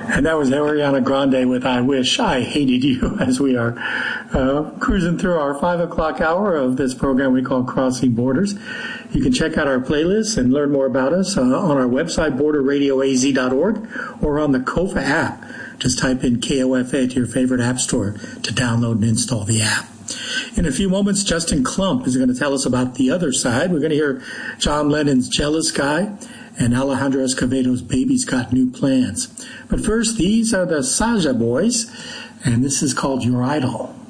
And that was Ariana Grande with I Wish I Hated You, as we are cruising through our 5 o'clock hour of this program we call Crossing Borders. You can check out our playlists and learn more about us on our website, borderradioaz.org, or on the KOFA app. Just type in KOFA to your favorite app store to download and install the app. In a few moments, Justin Klump is going to tell us about the other side. We're going to hear John Lennon's Jealous Guy and Alejandro Escovedo's Baby's Got New Plans. But first, these are the Saja Boys, and this is called Your Idol.